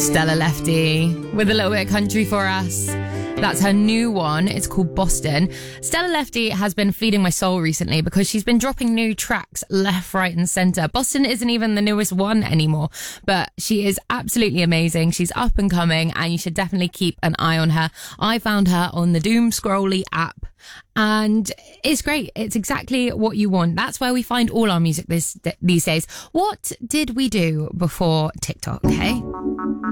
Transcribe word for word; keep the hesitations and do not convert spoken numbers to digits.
Stella Lefty with a little bit of country for us. That's her new one. It's called Boston. Stella Lefty has been feeding my soul recently because she's been dropping new tracks left, right and centre. Boston isn't even the newest one anymore, but she is absolutely amazing. She's up and coming and you should definitely keep an eye on her. I found her on the Doom Scrolly app and it's great. It's exactly what you want. That's where we find all our music this, these days. What did we do before TikTok, hey?